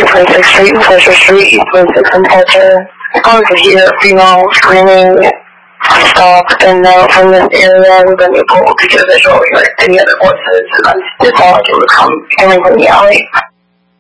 26th Street and Pleasure Street, East Windsor, Kentucky. Upon to hear female screaming stop and now from this area we've been able to get a visual or any other voices, and that's all I can become coming from the alley.